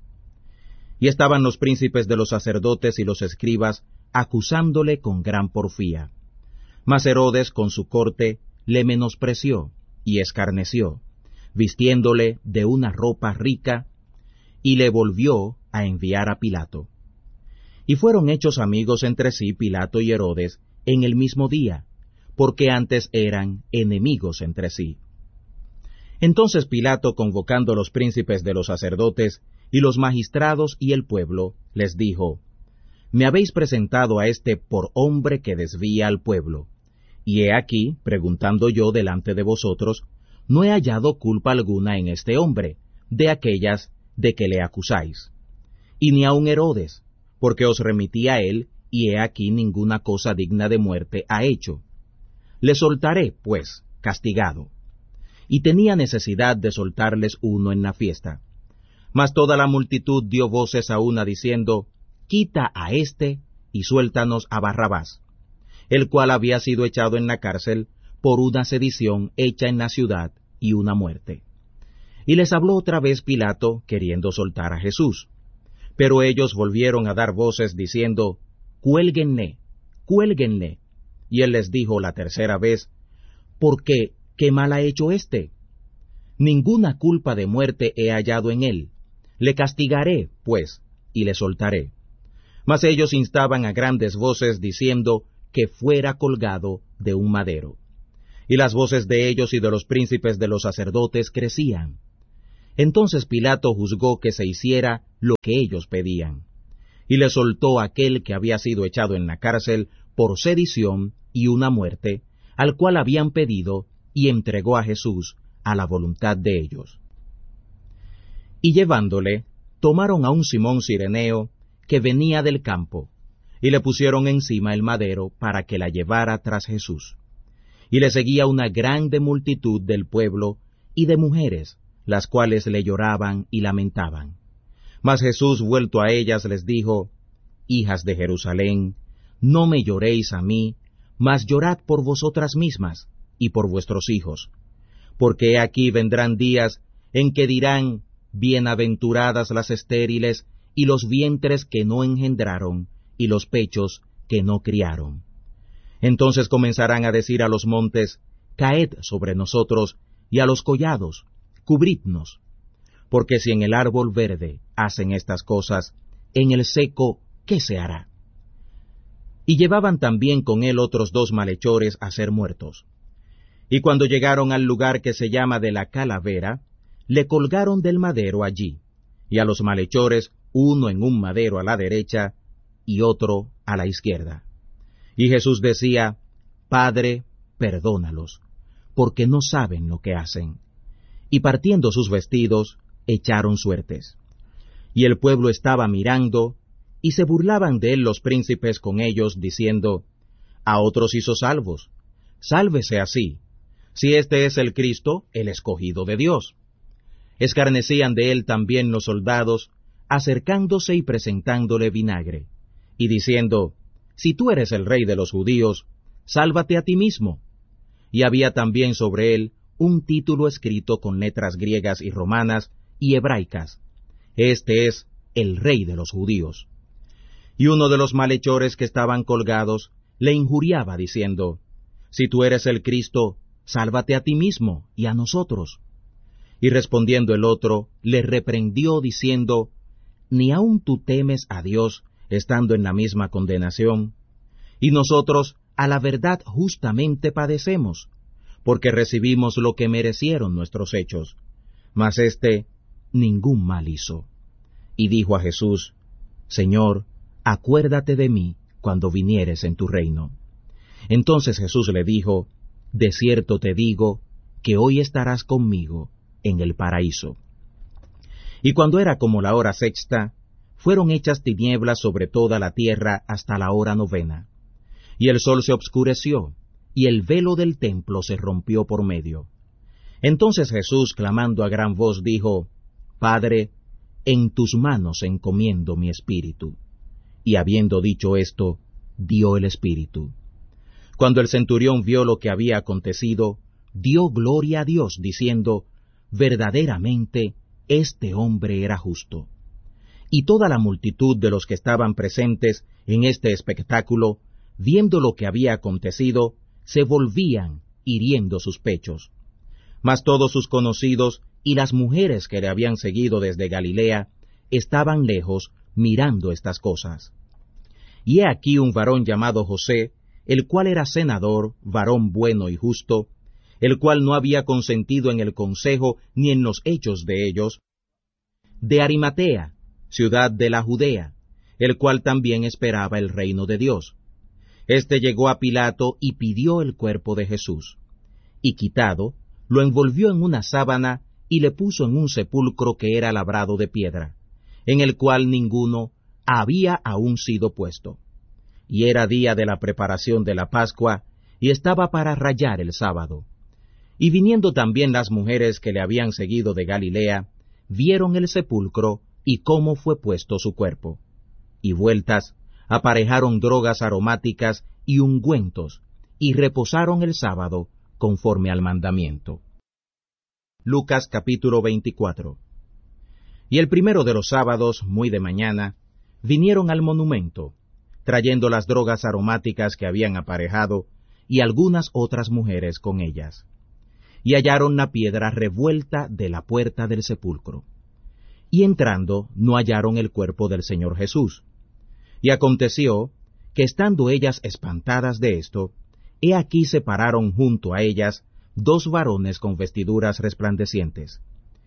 Y estaban los príncipes de los sacerdotes y los escribas acusándole con gran porfía. Mas Herodes con su corte le menospreció y escarneció, vistiéndole de una ropa rica, y le volvió a enviar a Pilato. Y fueron hechos amigos entre sí Pilato y Herodes en el mismo día, porque antes eran enemigos entre sí. Entonces Pilato, convocando a los príncipes de los sacerdotes y los magistrados y el pueblo, les dijo, «Me habéis presentado a este por hombre que desvía al pueblo. Y he aquí, preguntando yo delante de vosotros, no he hallado culpa alguna en este hombre, de aquellas de que le acusáis. Y ni aun Herodes, porque os remití a él, y he aquí ninguna cosa digna de muerte ha hecho. Le soltaré, pues, castigado». Y tenía necesidad de soltarles uno en la fiesta. Mas toda la multitud dio voces a una diciendo, «Quita a éste y suéltanos a Barrabás», el cual había sido echado en la cárcel por una sedición hecha en la ciudad y una muerte. Y les habló otra vez Pilato, queriendo soltar a Jesús. Pero ellos volvieron a dar voces diciendo, «Cuélguenle, cuélguenle». Y él les dijo la tercera vez, «¿Por qué? ¿Qué mal ha hecho éste? Ninguna culpa de muerte he hallado en él. Le castigaré, pues, y le soltaré». Mas ellos instaban a grandes voces diciendo que fuera colgado de un madero. y las voces de ellos y de los príncipes de los sacerdotes crecían. Entonces Pilato juzgó que se hiciera lo que ellos pedían, y le soltó a aquel que había sido echado en la cárcel por sedición y una muerte, al cual habían pedido, y entregó a Jesús a la voluntad de ellos. Y llevándole, tomaron a un Simón Cireneo, que venía del campo, y le pusieron encima el madero para que la llevara tras Jesús. Y le seguía una grande multitud del pueblo y de mujeres, las cuales le lloraban y lamentaban. Mas Jesús, vuelto a ellas, les dijo: Hijas de Jerusalén, no me lloréis a mí, mas llorad por vosotras mismas y por vuestros hijos. Porque he aquí vendrán días en que dirán: Bienaventuradas las estériles, y los vientres que no engendraron, y los pechos que no criaron. Entonces comenzarán a decir a los montes: Caed sobre nosotros, y a los collados: Cubridnos. Porque si en el árbol verde hacen estas cosas, en el seco, ¿qué se hará? Y llevaban también con él otros dos malhechores a ser muertos. Y cuando llegaron al lugar que se llama de la Calavera, le colgaron del madero allí, y a los malhechores, uno en un madero a la derecha, y otro a la izquierda. Y Jesús decía: Padre, perdónalos, porque no saben lo que hacen. Y partiendo sus vestidos, echaron suertes. Y el pueblo estaba mirando, y se burlaban de él los príncipes con ellos, diciendo: A otros hizo salvos, sálvese así, si este es el Cristo, el escogido de Dios. Escarnecían de él también los soldados, acercándose y presentándole vinagre, y diciendo: Si tú eres el rey de los judíos, sálvate a ti mismo. Y había también sobre él un título escrito con letras griegas y romanas y hebraicas: Este es el rey de los judíos. Y uno de los malhechores que estaban colgados le injuriaba, diciendo: Si tú eres el Cristo, sálvate a ti mismo y a nosotros. Y respondiendo el otro, le reprendió, diciendo: ¿Ni aun tú temes a Dios, estando en la misma condenación? Y nosotros, a la verdad, justamente padecemos, porque recibimos lo que merecieron nuestros hechos. Mas éste ningún mal hizo. Y dijo a Jesús: Señor, acuérdate de mí cuando vinieres en tu reino. Entonces Jesús le dijo: De cierto te digo, que hoy estarás conmigo en el paraíso. Y cuando era como la hora sexta, fueron hechas tinieblas sobre toda la tierra hasta la hora novena. Y el sol se obscureció, y el velo del templo se rompió por medio. Entonces Jesús, clamando a gran voz, dijo: Padre, en tus manos encomiendo mi espíritu. Y habiendo dicho esto, dio el espíritu. Cuando el centurión vio lo que había acontecido, dio gloria a Dios, diciendo: Verdaderamente, este hombre era justo. Y toda la multitud de los que estaban presentes en este espectáculo, viendo lo que había acontecido, se volvían, hiriendo sus pechos. Mas todos sus conocidos y las mujeres que le habían seguido desde Galilea, estaban lejos, mirando estas cosas. Y he aquí un varón llamado José, el cual era senador, varón bueno y justo, el cual no había consentido en el consejo ni en los hechos de ellos, de Arimatea, ciudad de la Judea, el cual también esperaba el reino de Dios. Este llegó a Pilato y pidió el cuerpo de Jesús, y quitado, lo envolvió en una sábana y le puso en un sepulcro que era labrado de piedra, en el cual ninguno había aún sido puesto. Y era día de la preparación de la Pascua, y estaba para rayar el sábado. Y viniendo también las mujeres que le habían seguido de Galilea, vieron el sepulcro y cómo fue puesto su cuerpo. Y vueltas, aparejaron drogas aromáticas y ungüentos, y reposaron el sábado conforme al mandamiento. Lucas capítulo veinticuatro. Y el primero de los sábados, muy de mañana, vinieron al monumento, trayendo las drogas aromáticas que habían aparejado, y algunas otras mujeres con ellas. Y hallaron la piedra revuelta de la puerta del sepulcro. Y entrando, no hallaron el cuerpo del Señor Jesús. Y aconteció que, estando ellas espantadas de esto, he aquí se pararon junto a ellas dos varones con vestiduras resplandecientes.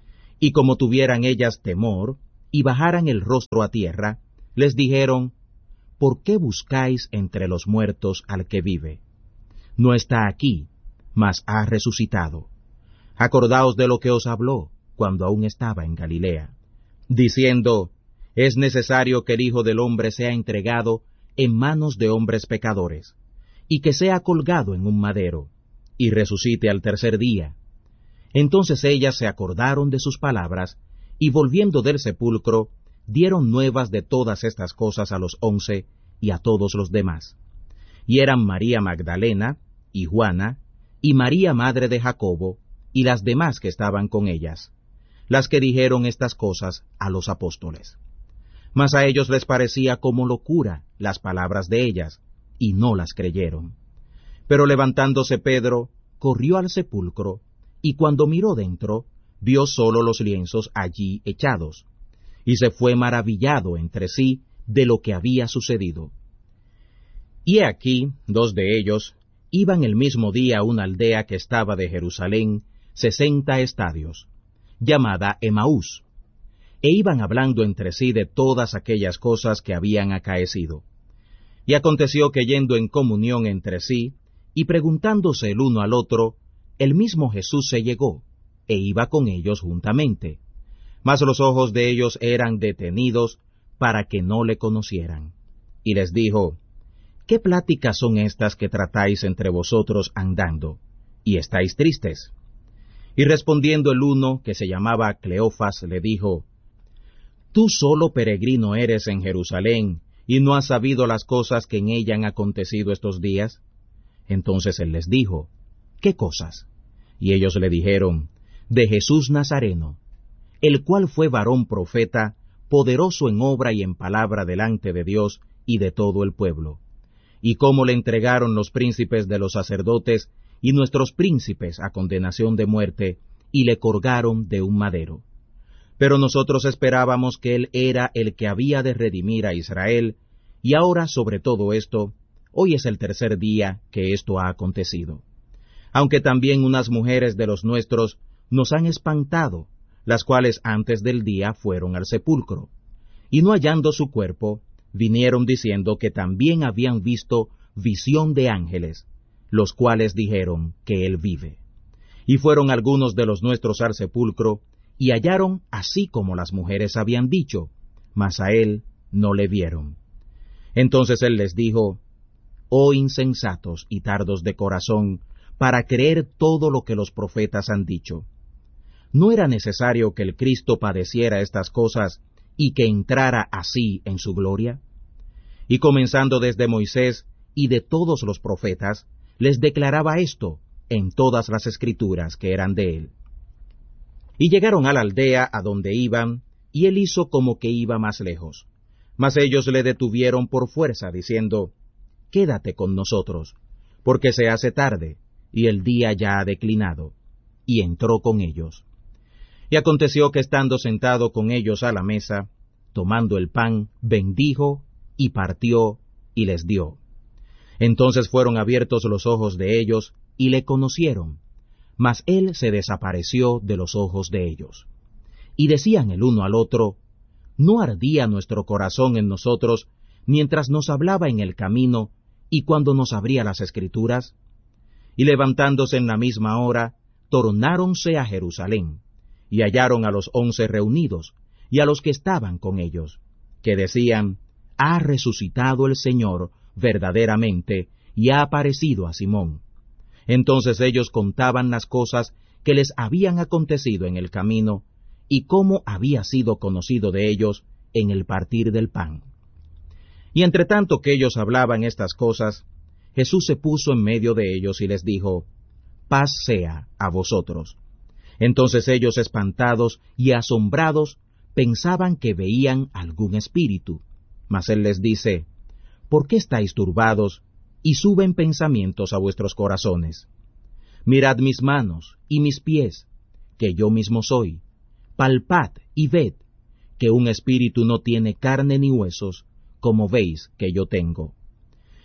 Y como tuvieran ellas temor, y bajaran el rostro a tierra, les dijeron, ¿por qué buscáis entre los muertos al que vive? No está aquí, mas ha resucitado. Acordaos de lo que os habló cuando aún estaba en Galilea, diciendo, es necesario que el Hijo del Hombre sea entregado en manos de hombres pecadores, y que sea colgado en un madero, y resucite al tercer día. Entonces ellas se acordaron de sus palabras, y volviendo del sepulcro, dieron nuevas de todas estas cosas a los once y a todos los demás. Y eran María Magdalena, y Juana, y María madre de Jacobo, y las demás que estaban con ellas, las que dijeron estas cosas a los apóstoles. Mas a ellos les parecía como locura las palabras de ellas, y no las creyeron. Pero levantándose Pedro, corrió al sepulcro, y cuando miró dentro, vio sólo los lienzos allí echados, y se fue maravillado entre sí de lo que había sucedido. Y he aquí, dos de ellos iban el mismo día a una aldea que estaba de Jerusalén, sesenta estadios, llamada Emaús, e iban hablando entre sí de todas aquellas cosas que habían acaecido. Y aconteció que yendo en comunión entre sí, y preguntándose el uno al otro, el mismo Jesús se llegó, e iba con ellos juntamente. Mas los ojos de ellos eran detenidos para que no le conocieran. Y les dijo, ¿qué pláticas son estas que tratáis entre vosotros andando, y estáis tristes? Y respondiendo el uno, que se llamaba Cleofas, le dijo, ¿tú solo peregrino eres en Jerusalén, y no has sabido las cosas que en ella han acontecido estos días? Entonces él les dijo, ¿qué cosas? Y ellos le dijeron, de Jesús Nazareno, el cual fue varón profeta, poderoso en obra y en palabra delante de Dios y de todo el pueblo, y cómo le entregaron los príncipes de los sacerdotes y nuestros príncipes a condenación de muerte, y le colgaron de un madero. Pero nosotros esperábamos que él era el que había de redimir a Israel, y ahora sobre todo esto, hoy es el tercer día que esto ha acontecido. Aunque también unas mujeres de los nuestros nos han espantado, las cuales antes del día fueron al sepulcro, y no hallando su cuerpo, vinieron diciendo que también habían visto visión de ángeles, los cuales dijeron que él vive. Y fueron algunos de los nuestros al sepulcro, y hallaron así como las mujeres habían dicho, mas a él no le vieron. Entonces él les dijo, oh insensatos y tardos de corazón, para creer todo lo que los profetas han dicho. ¿No era necesario que el Cristo padeciera estas cosas, y que entrara así en su gloria? Y comenzando desde Moisés y de todos los profetas, les declaraba esto en todas las escrituras que eran de él. Y llegaron a la aldea a donde iban, y él hizo como que iba más lejos. Mas ellos le detuvieron por fuerza, diciendo, quédate con nosotros, porque se hace tarde, y el día ya ha declinado. Y entró con ellos. Y aconteció que estando sentado con ellos a la mesa, tomando el pan, bendijo, y partió, y les dio. Entonces fueron abiertos los ojos de ellos, y le conocieron, mas él se desapareció de los ojos de ellos. Y decían el uno al otro, ¿no ardía nuestro corazón en nosotros, mientras nos hablaba en el camino, y cuando nos abría las Escrituras? Y levantándose en la misma hora, tornáronse a Jerusalén, y hallaron a los once reunidos, y a los que estaban con ellos, que decían, ha resucitado el Señor verdaderamente, y ha aparecido a Simón. Entonces ellos contaban las cosas que les habían acontecido en el camino, y cómo había sido conocido de ellos en el partir del pan. Y entre tanto que ellos hablaban estas cosas, Jesús se puso en medio de ellos y les dijo, paz sea a vosotros. Entonces ellos, espantados y asombrados, pensaban que veían algún espíritu. Mas él les dice, ¿por qué estáis turbados y suben pensamientos a vuestros corazones? Mirad mis manos y mis pies, que yo mismo soy. Palpad y ved, que un espíritu no tiene carne ni huesos, como veis que yo tengo.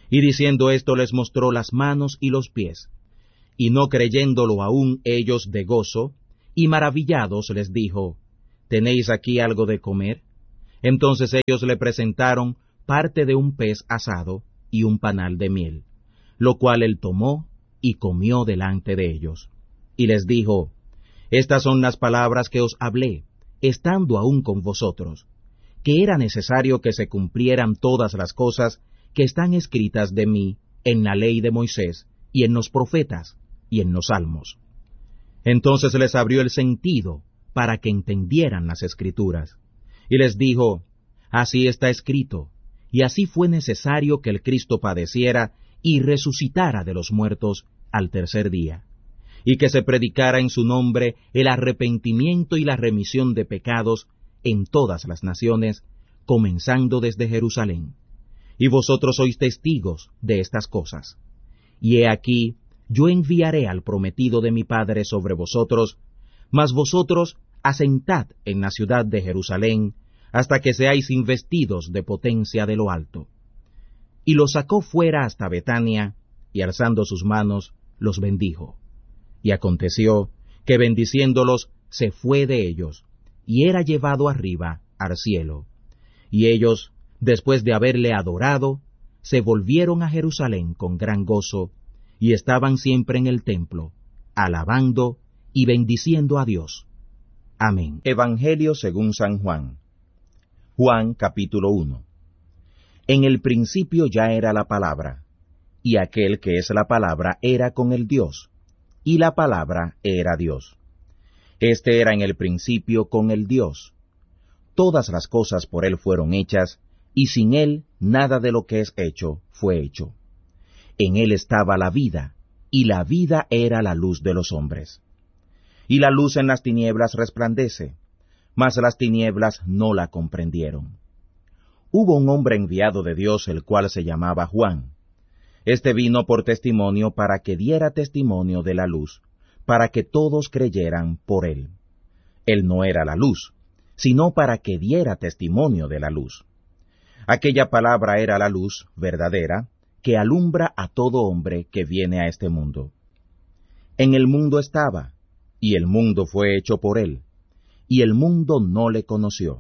Y diciendo esto les mostró las manos y los pies. Y no creyéndolo aún ellos de gozo, y maravillados les dijo, ¿tenéis aquí algo de comer? Entonces ellos le presentaron parte de un pez asado y un panal de miel, lo cual él tomó y comió delante de ellos. Y les dijo, estas son las palabras que os hablé, estando aún con vosotros, que era necesario que se cumplieran todas las cosas que están escritas de mí en la ley de Moisés, y en los profetas, y en los salmos. Entonces les abrió el sentido, para que entendieran las Escrituras, y les dijo, así está escrito, y así fue necesario que el Cristo padeciera y resucitara de los muertos al tercer día, y que se predicara en su nombre el arrepentimiento y la remisión de pecados en todas las naciones, comenzando desde Jerusalén. Y vosotros sois testigos de estas cosas. Y he aquí, yo enviaré al prometido de mi Padre sobre vosotros, mas vosotros asentad en la ciudad de Jerusalén, hasta que seáis investidos de potencia de lo alto. Y los sacó fuera hasta Betania, y alzando sus manos, los bendijo. Y aconteció que bendiciéndolos se fue de ellos, y era llevado arriba al cielo. Y ellos, después de haberle adorado, se volvieron a Jerusalén con gran gozo, y estaban siempre en el templo, alabando y bendiciendo a Dios. Amén. Evangelio según San Juan. Juan capítulo uno. En el principio ya era la palabra, y aquel que es la palabra era con el Dios, y la palabra era Dios. Este era en el principio con el Dios. Todas las cosas por él fueron hechas, y sin él nada de lo que es hecho fue hecho. En él estaba la vida, y la vida era la luz de los hombres. Y la luz en las tinieblas resplandece, mas las tinieblas no la comprendieron. Hubo un hombre enviado de Dios, el cual se llamaba Juan. Este vino por testimonio para que diera testimonio de la luz, para que todos creyeran por él. Él no era la luz, sino para que diera testimonio de la luz. Aquella palabra era la luz verdadera, que alumbra a todo hombre que viene a este mundo. En el mundo estaba, y el mundo fue hecho por él, y el mundo no le conoció.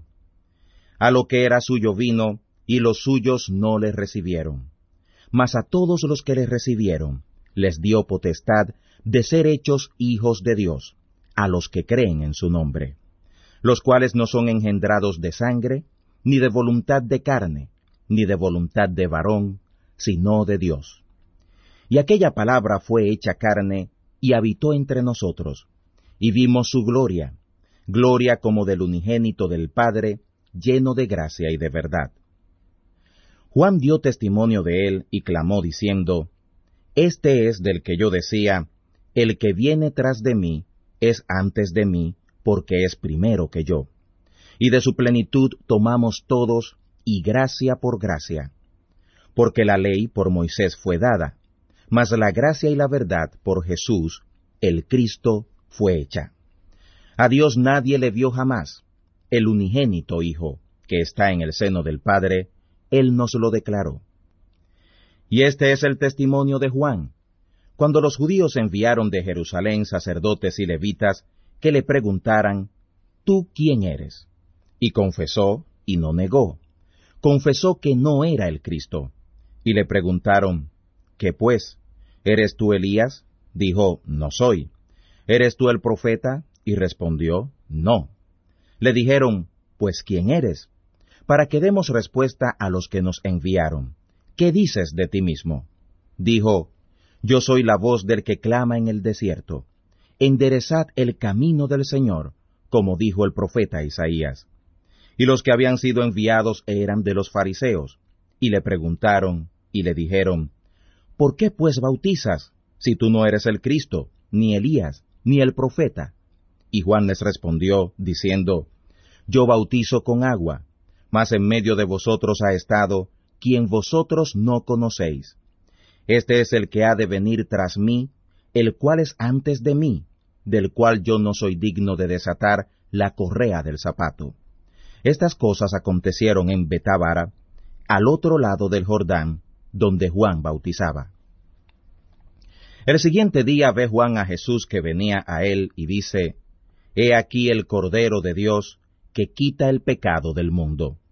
A lo que era suyo vino, y los suyos no le recibieron. Mas a todos los que le recibieron, les dio potestad de ser hechos hijos de Dios, a los que creen en su nombre, los cuales no son engendrados de sangre, ni de voluntad de carne, ni de voluntad de varón, sino de Dios. Y aquella palabra fue hecha carne, y habitó entre nosotros, y vimos su gloria, gloria como del unigénito del Padre, lleno de gracia y de verdad. Juan dio testimonio de él, y clamó diciendo, Este es del que yo decía, el que viene tras de mí, es antes de mí, porque es primero que yo. Y de su plenitud tomamos todos, y gracia por gracia. Porque la ley por Moisés fue dada, mas la gracia y la verdad por Jesús, el Cristo, fue hecha. A Dios nadie le vio jamás. El unigénito Hijo, que está en el seno del Padre, Él nos lo declaró. Y este es el testimonio de Juan, cuando los judíos enviaron de Jerusalén sacerdotes y levitas que le preguntaran, ¿tú quién eres? Y confesó, y no negó. Confesó que no era el Cristo. Y le preguntaron, ¿qué pues? ¿Eres tú Elías? Dijo, no soy. ¿Eres tú el profeta? Y respondió, no. Le dijeron, pues ¿quién eres? Para que demos respuesta a los que nos enviaron. ¿Qué dices de ti mismo? Dijo, yo soy la voz del que clama en el desierto. Enderezad el camino del Señor, como dijo el profeta Isaías. Y los que habían sido enviados eran de los fariseos, y le preguntaron, y le dijeron, ¿por qué pues bautizas, si tú no eres el Cristo, ni Elías, ni el profeta? Y Juan les respondió, diciendo, yo bautizo con agua, mas en medio de vosotros ha estado quien vosotros no conocéis. Este es el que ha de venir tras mí, el cual es antes de mí, del cual yo no soy digno de desatar la correa del zapato. Estas cosas acontecieron en Betábara, al otro lado del Jordán, donde Juan bautizaba. El siguiente día ve Juan a Jesús que venía a él y dice, «He aquí el Cordero de Dios que quita el pecado del mundo».